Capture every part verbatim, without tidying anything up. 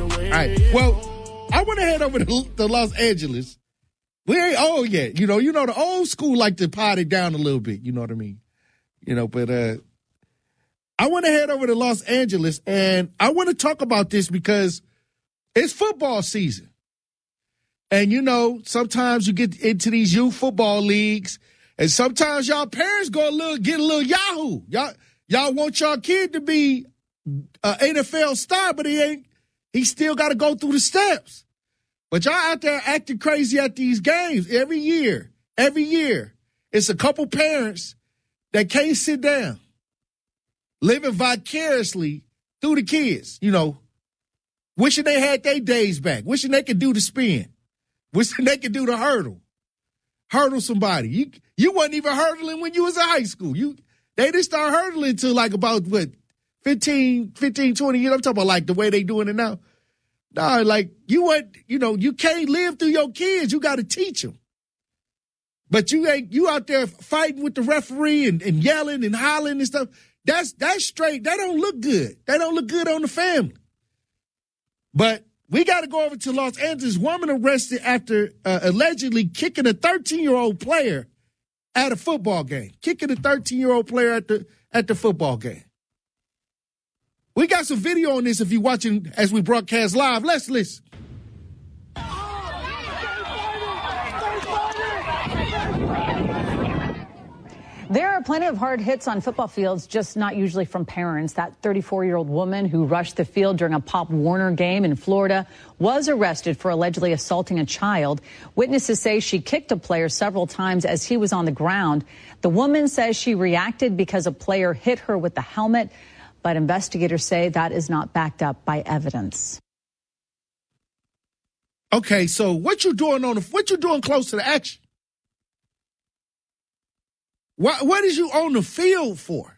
right. Well, I want to head over to, to Los Angeles. We ain't old yet. You know, you know, the old school like to pot it down a little bit. You know what I mean? You know, but uh, I want to head over to Los Angeles, and I want to talk about this because it's football season. And, you know, sometimes you get into these youth football leagues, and sometimes y'all parents go a little, get a little yahoo. Y'all, y'all want y'all kid to be an N F L star, but he ain't, he still got to go through the steps. But y'all out there acting crazy at these games every year, every year. It's a couple parents that can't sit down, living vicariously through the kids, you know, wishing they had their days back, wishing they could do the spin, wishing they could do the hurdle, hurdle somebody. You you wasn't even hurdling when you was in high school. You They didn't start hurdling until like about, what, fifteen, fifteen, twenty years. I'm talking about like the way they doing it now. No, like you want, you know, you can't live through your kids. You got to teach them. But you ain't, you out there fighting with the referee and, and yelling and hollering and stuff. That's, that's straight. That don't look good. That don't look good on the family. But we got to go over to Los Angeles. Woman arrested after uh, allegedly kicking a thirteen-year-old player at a football game. Kicking a thirteen-year-old player at the, at the football game. We got some video on this if you're watching as we broadcast live. Let's listen. There are plenty of hard hits on football fields, just not usually from parents. That thirty-four-year-old woman who rushed the field during a Pop Warner game in Florida was arrested for allegedly assaulting a child. Witnesses say she kicked a player several times as he was on the ground. The woman says she reacted because a player hit her with the helmet, but investigators say that is not backed up by evidence. Okay, so what you doing on the what you doing close to the action? What what is you on the field for?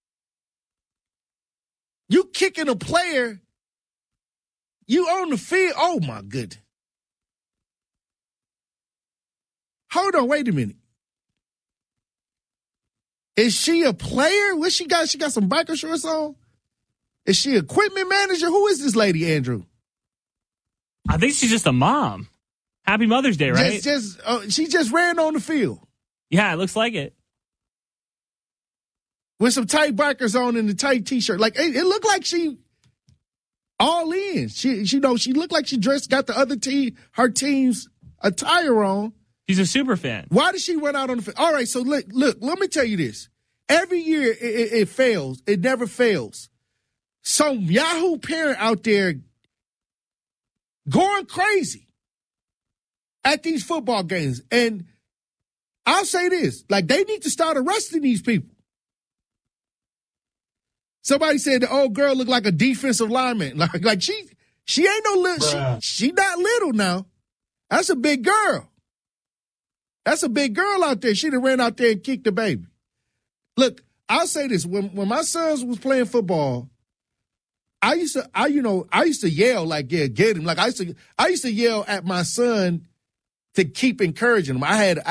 You kicking a player, you on the field. Oh my goodness. Hold on, wait a minute. Is she a player? What she got? She got some biker shorts on? Is she equipment manager? Who is this lady, Andrew? I think she's just a mom. Happy Mother's Day, right? Just, just uh, she just ran on the field. Yeah, it looks like it. With some tight bikers on and a tight T-shirt. Like, it, it looked like she all in. She, she, you know, she looked like she dressed, got the other team, her team's attire on. She's a super fan. Why did she run out on the field? All right, so look, look, let me tell you this. Every year it, it, it fails. It never fails. Some Yahoo parent out there going crazy at these football games. And I'll say this, like, they need to start arresting these people. Somebody said the old girl looked like a defensive lineman. Like, like she she ain't no little, she, she not little now. That's a big girl. That's a big girl out there. She done ran out there and kicked the baby. Look, I'll say this. When when my sons was playing football, I used to, I, you know, I used to yell like, yeah, get him. Like I used to, I used to yell at my son to keep encouraging him. I had,